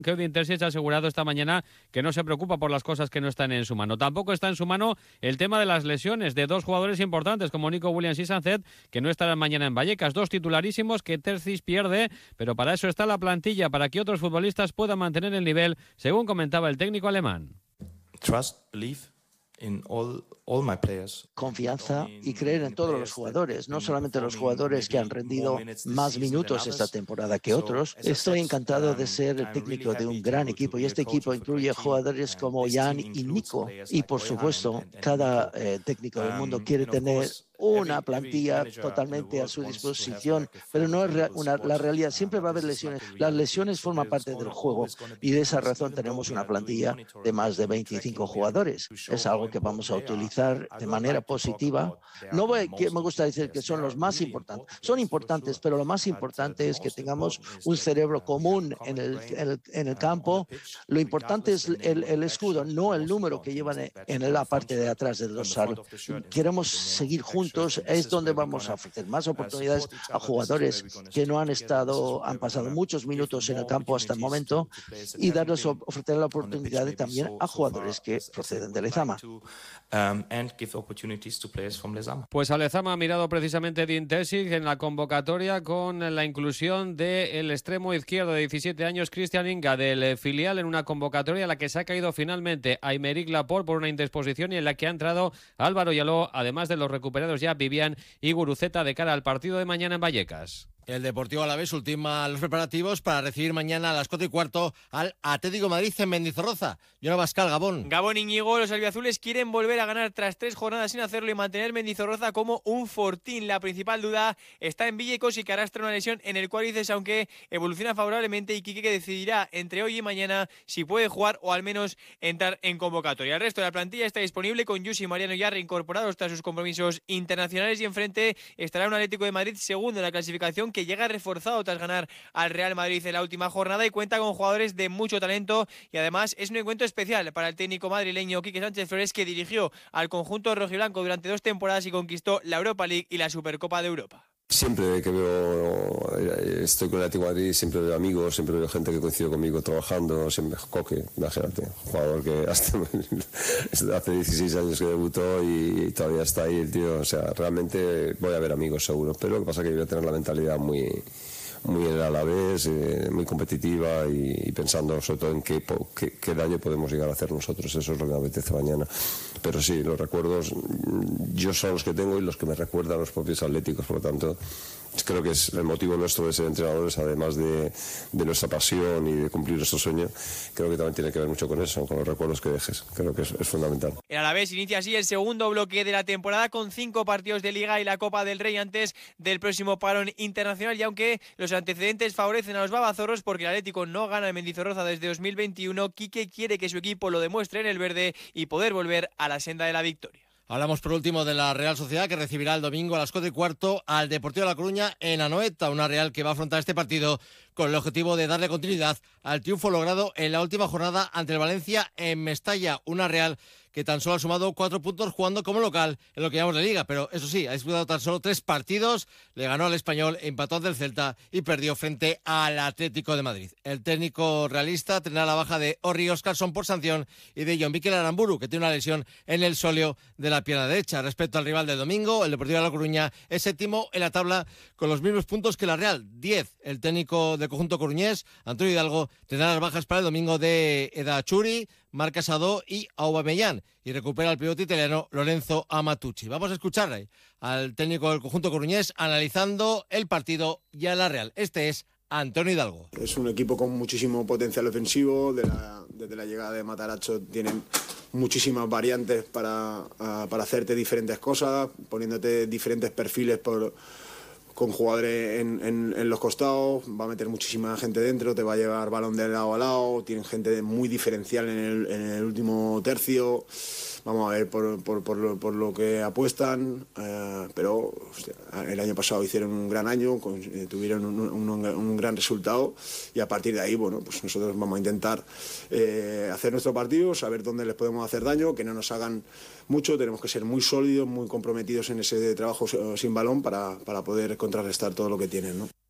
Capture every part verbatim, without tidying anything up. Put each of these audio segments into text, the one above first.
que Odin Terzic ha asegurado esta mañana que no se preocupa por las cosas que no están en su mano. Tampoco está en su mano el tema de las lesiones de dos jugadores importantes como Nico Williams y Sánchez, que no estarán mañana en Vallecas. Dos titularísimos que Terzic pierde, pero para eso está la plantilla, para que otros futbolistas puedan mantener el nivel, según comentaba el técnico alemán. Trust, believe. In all, all my players. Confianza y creer en todos los jugadores, no solamente los jugadores que han rendido más minutos esta temporada que otros. Estoy encantado de ser el técnico de un gran equipo y este equipo incluye jugadores como Jan y Nico. Y por supuesto, cada eh, técnico del mundo quiere tener una plantilla totalmente a su disposición, pero no es una, la realidad. Siempre va a haber lesiones. Las lesiones forman parte del juego y de esa razón tenemos una plantilla de más de veinticinco jugadores. Es algo que vamos a utilizar de manera positiva. No voy, que me gusta decir que son los más importantes. Son importantes, pero lo más importante es que tengamos un cerebro común en el, en el, en el campo. Lo importante es el, el escudo, no el número que llevan en la parte de atrás del dorsal. Queremos seguir juntos. Es donde vamos a ofrecer más oportunidades a jugadores que no han estado, han pasado muchos minutos en el campo hasta el momento y darles ofrecer la oportunidad también a jugadores que proceden de Lezama. Pues a Lezama ha mirado precisamente Edin Terzic en la convocatoria con la inclusión del extremo izquierdo de diecisiete años Christian Inga del filial en una convocatoria en la que se ha caído finalmente Aymeric Laporte por una indisposición y en la que ha entrado Álvaro Yaló, además de los recuperados ya Vivian y Guruceta de cara al partido de mañana en Vallecas. El Deportivo Alavés ultima los preparativos para recibir mañana a las cuatro y cuarto al Atlético de Madrid en Mendizorroza. Yona Bascal, Gabón. Gabón, Íñigo, los albiazules quieren volver a ganar tras tres jornadas sin hacerlo y mantener Mendizorroza como un fortín. La principal duda está en Villecos y que arrastra una lesión en el cuádriceps, aunque evoluciona favorablemente, y Quique que decidirá entre hoy y mañana si puede jugar o al menos entrar en convocatoria. El resto de la plantilla está disponible con Yusi y Mariano ya reincorporados tras sus compromisos internacionales y enfrente estará un Atlético de Madrid segundo en la clasificación que llega reforzado tras ganar al Real Madrid en la última jornada y cuenta con jugadores de mucho talento y además es un encuentro especial para el técnico madrileño Quique Sánchez Flores, que dirigió al conjunto rojiblanco durante dos temporadas y conquistó la Europa League y la Supercopa de Europa. Siempre que veo, estoy con el Atlético de Madrid, siempre veo amigos, siempre veo gente que coincide conmigo trabajando, siempre Coque, imagínate, jugador que hasta hace dieciséis años que debutó y todavía está ahí el tío, o sea, realmente voy a ver amigos seguro, pero lo que pasa es que voy a tener la mentalidad muy... muy a la vez, eh, muy competitiva y, y pensando sobre todo en qué, qué, qué daño podemos llegar a hacer nosotros. Eso es lo que me apetece mañana. Pero sí, los recuerdos yo son los que tengo y los que me recuerdan los propios atléticos, por lo tanto creo que es el motivo nuestro de ser entrenadores, además de, de nuestra pasión y de cumplir nuestro sueño. Creo que también tiene que ver mucho con eso, con los recuerdos que dejes. Creo que es, es fundamental. El Alavés inicia así el segundo bloque de la temporada con cinco partidos de Liga y la Copa del Rey antes del próximo parón internacional, y aunque los antecedentes favorecen a los babazorros porque el Atlético no gana en Mendizorroza desde dos mil veintiuno, Quique quiere que su equipo lo demuestre en el verde y poder volver a la senda de la victoria. Hablamos por último de la Real Sociedad, que recibirá el domingo a las cuatro y cuarto al Deportivo de La Coruña en Anoeta, una Real que va a afrontar este partido con el objetivo de darle continuidad al triunfo logrado en la última jornada ante el Valencia en Mestalla, una Real que tan solo ha sumado cuatro puntos jugando como local en lo que llamamos de Liga, pero eso sí, ha disputado tan solo tres partidos, le ganó al Español, empató ante el Celta y perdió frente al Atlético de Madrid. El técnico realista tendrá la baja de Orri Óscarsson por sanción y de John Mikel Aramburu, que tiene una lesión en el sóleo de la pierna derecha. Respecto al rival del domingo, el Deportivo de La Coruña es séptimo en la tabla con los mismos puntos que la Real, diez. El técnico del conjunto coruñés, Antonio Hidalgo, tendrá las bajas para el domingo de Eda Churi, Marc Casado y Aubameyang, y recupera el pivote italiano Lorenzo Amatucci. Vamos a escuchar al técnico del conjunto coruñés analizando el partido y a la Real. Este es Antonio Hidalgo. Es un equipo con muchísimo potencial ofensivo. De la, desde la llegada de Matarazzo tienen muchísimas variantes para, uh, para hacerte diferentes cosas, poniéndote diferentes perfiles por... con jugadores en, en, en los costados, va a meter muchísima gente dentro, te va a llevar balón de lado a lado, tienen gente muy diferencial en el, en el último tercio. Vamos a ver por, por, por, lo, por lo que apuestan, eh, pero hostia, el año pasado hicieron un gran año, con, eh, tuvieron un, un, un gran resultado, y a partir de ahí, bueno, pues nosotros vamos a intentar eh, hacer nuestro partido, saber dónde les podemos hacer daño, que no nos hagan mucho. Tenemos que ser muy sólidos, muy comprometidos en ese trabajo sin balón para, para poder contrarrestar todo lo que tienen, ¿no?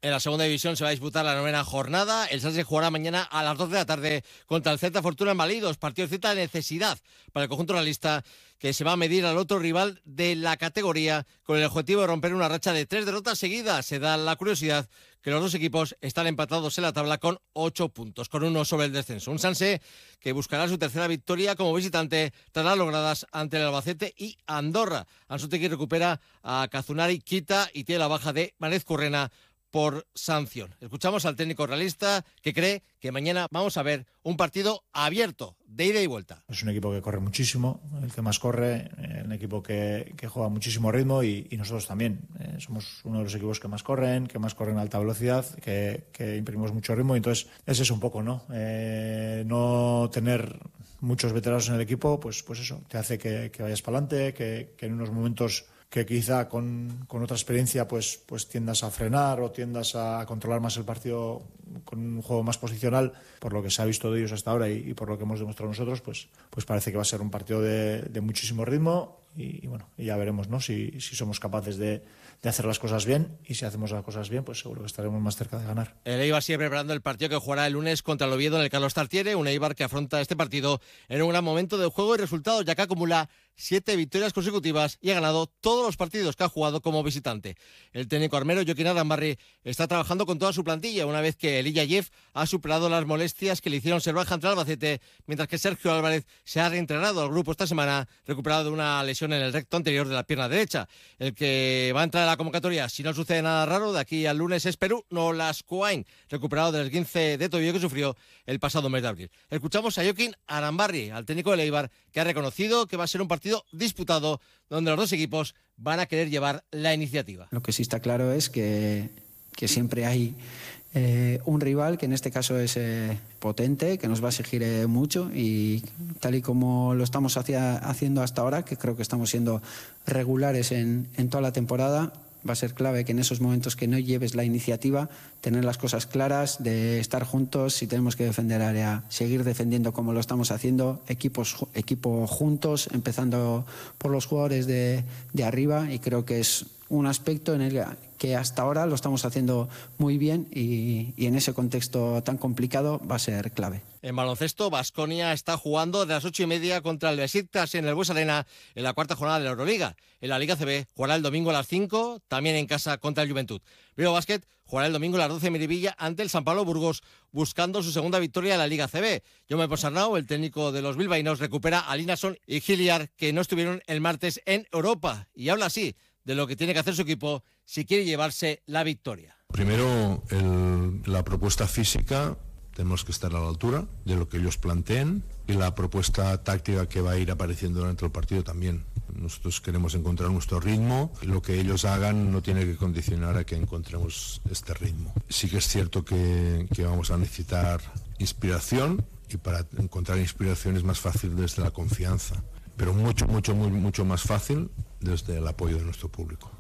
En la segunda división se va a disputar la novena jornada. El Sanse jugará mañana a las dos de la tarde contra el Celta Fortuna en Balidos. Partido de cierta necesidad para el conjunto realista, que se va a medir al otro rival de la categoría con el objetivo de romper una racha de tres derrotas seguidas. Se da la curiosidad que los dos equipos están empatados en la tabla con ocho puntos, con uno sobre el descenso. Un Sanse que buscará su tercera victoria como visitante tras las logradas ante el Albacete y Andorra. Ansu Fati recupera a Kazunari Kita y tiene la baja de Manez Currena por sanción. Escuchamos al técnico realista, que cree que mañana vamos a ver un partido abierto, de ida y vuelta. Es un equipo que corre muchísimo, el que más corre, un equipo que, que juega muchísimo ritmo y, y nosotros también. Eh, somos uno de los equipos que más corren, que más corren a alta velocidad, que, que imprimimos mucho ritmo, y entonces ese es un poco, ¿no? Eh, no tener muchos veteranos en el equipo, pues, pues eso, te hace que, que vayas para adelante, que, que en unos momentos que quizá con, con otra experiencia pues, pues tiendas a frenar o tiendas a controlar más el partido con un juego más posicional, por lo que se ha visto de ellos hasta ahora y, y por lo que hemos demostrado nosotros, pues, pues parece que va a ser un partido de, de muchísimo ritmo y, y bueno, y ya veremos, ¿no? si, si somos capaces de, de hacer las cosas bien, y si hacemos las cosas bien, pues seguro que estaremos más cerca de ganar. El Eibar sigue preparando el partido que jugará el lunes contra el Oviedo en el Carlos Tartiere, un Eibar que afronta este partido en un gran momento de juego y resultados, ya que acumula siete victorias consecutivas y ha ganado todos los partidos que ha jugado como visitante. El técnico armero Joaquín Arambarri está trabajando con toda su plantilla, una vez que Elilla Jeff ha superado las molestias que le hicieron ser baja ante el Albacete, mientras que Sergio Álvarez se ha reentrenado al grupo esta semana, recuperado de una lesión en el recto anterior de la pierna derecha. El que va a entrar a la convocatoria, si no sucede nada raro, de aquí al lunes es Perú Nolascoain, recuperado del esguince de tobillo que sufrió el pasado mes de abril. Escuchamos a Joaquín Arambarri, al técnico del Eibar, que ha reconocido que va a ser un partido disputado donde los dos equipos van a querer llevar la iniciativa. Lo que sí está claro es que, que siempre hay eh, un rival que en este caso es eh, potente, que nos va a exigir eh, mucho, y tal y como lo estamos hacia, haciendo hasta ahora, que creo que estamos siendo regulares en, en toda la temporada, va a ser clave que en esos momentos que no lleves la iniciativa, tener las cosas claras, de estar juntos, si tenemos que defender área, seguir defendiendo como lo estamos haciendo, equipos, equipo juntos, empezando por los jugadores de, de arriba, y creo que es un aspecto en el que hasta ahora lo estamos haciendo muy bien, y, y en ese contexto tan complicado va a ser clave. En baloncesto, Baskonia está jugando de las ocho y media contra el Besiktas en el Bues Arena en la cuarta jornada de la Euroliga. En la Liga C B jugará el domingo a las cinco, también en casa contra el Juventud. Bilbao Basket jugará el domingo a las doce en Miribilla ante el San Pablo Burgos, buscando su segunda victoria en la Liga C B. Jaume Ponsarnau, el técnico de los bilbaínos, recupera a Linason y Giliar, que no estuvieron el martes en Europa, y habla así de lo que tiene que hacer su equipo si quiere llevarse la victoria. Primero, el, la propuesta física, tenemos que estar a la altura de lo que ellos planteen, y la propuesta táctica que va a ir apareciendo durante el partido también. Nosotros queremos encontrar nuestro ritmo, y lo que ellos hagan no tiene que condicionar a que encontremos este ritmo. Sí que es cierto que, que vamos a necesitar inspiración, y para encontrar inspiración es más fácil desde la confianza, pero mucho, mucho, muy, mucho más fácil desde el apoyo de nuestro público.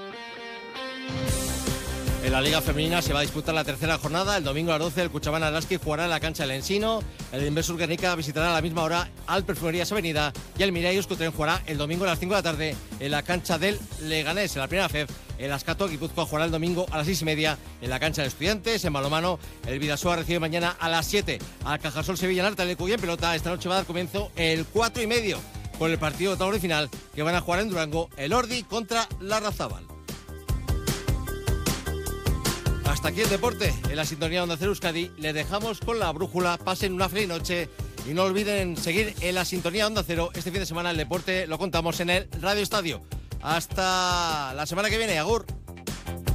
En la Liga Femenina se va a disputar la tercera jornada. El domingo a las doce el Cuchabán Araski jugará en la cancha del Ensino. El Inversur Guernica visitará a la misma hora al Perfumerías Avenida. Y el Mirai Euskotren jugará el domingo a las cinco de la tarde en la cancha del Leganés. En la primera F E F, el Ascato Guipúzcoa jugará el domingo a las seis y media en la cancha de Estudiantes. En balonmano, el Bidasoa recibe mañana a las siete al Cajasol Sevilla en Artalecu. Y en pelota, esta noche va a dar comienzo el cuatro y medio con el partido de octavos de final que van a jugar en Durango el Ordi contra la Larrazábal. Hasta aquí el deporte. En la sintonía de Onda Cero Euskadi le dejamos con la brújula. Pasen una feliz noche y no olviden seguir en la sintonía de Onda Cero. Este fin de semana el deporte lo contamos en el Radio Estadio. Hasta la semana que viene. Agur.